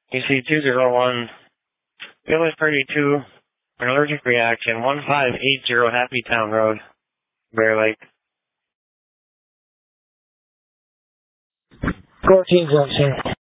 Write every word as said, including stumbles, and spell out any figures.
E C two zero one, Village Party two, an allergic reaction, one five eight zero Happy Town Road, Bear Lake. fourteen zone, sir.